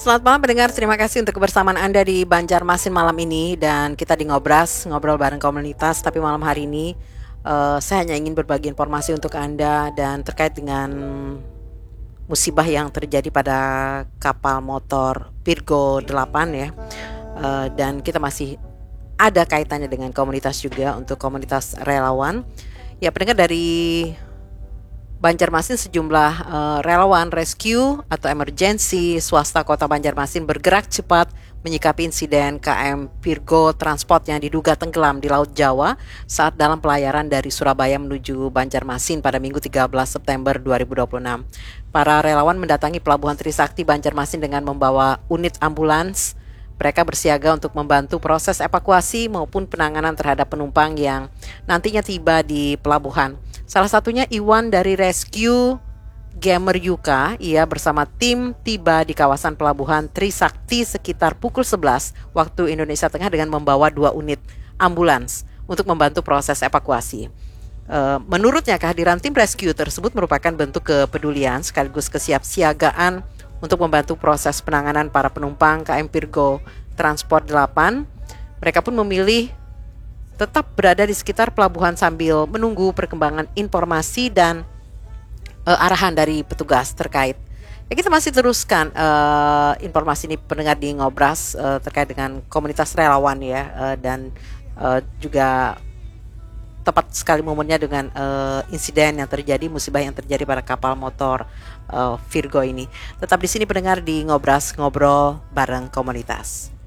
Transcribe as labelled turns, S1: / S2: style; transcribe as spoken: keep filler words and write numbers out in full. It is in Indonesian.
S1: Selamat malam pendengar, terima kasih untuk kebersamaan Anda di Banjarmasin malam ini. Dan kita di Ngobras, ngobrol bareng komunitas. Tapi malam hari ini uh, saya hanya ingin berbagi informasi untuk Anda dan terkait dengan musibah yang terjadi pada kapal motor Virgo delapan ya. Uh, dan kita masih ada kaitannya dengan komunitas juga, untuk komunitas relawan. Ya, pendengar, dari Banjarmasin sejumlah uh, relawan rescue atau emergency swasta Kota Banjarmasin bergerak cepat menyikapi insiden K M Virgo Transport yang diduga tenggelam di Laut Jawa saat dalam pelayaran dari Surabaya menuju Banjarmasin pada Minggu tiga belas September dua ribu dua puluh enam. Para relawan mendatangi Pelabuhan Trisakti Banjarmasin dengan membawa unit ambulans. Mereka bersiaga untuk membantu proses evakuasi maupun penanganan terhadap penumpang yang nantinya tiba di pelabuhan. Salah satunya Iwan dari Rescue Gamer Yuka. Ia bersama tim tiba di kawasan Pelabuhan Trisakti sekitar pukul sebelas waktu Indonesia Tengah dengan membawa dua unit ambulans untuk membantu proses evakuasi. E, menurutnya kehadiran tim rescue tersebut merupakan bentuk kepedulian sekaligus kesiapsiagaan untuk membantu proses penanganan para penumpang K M Virgo Transport delapan. Mereka pun memilih tetap berada di sekitar pelabuhan sambil menunggu perkembangan informasi dan uh, arahan dari petugas terkait. Ya, kita masih teruskan uh, informasi ini pendengar di Ngobras uh, terkait dengan komunitas relawan ya, uh, dan uh, juga tepat sekali momennya dengan uh, insiden yang terjadi, musibah yang terjadi pada kapal motor uh, Virgo ini. Tetap di sini pendengar di Ngobras, ngobrol bareng komunitas.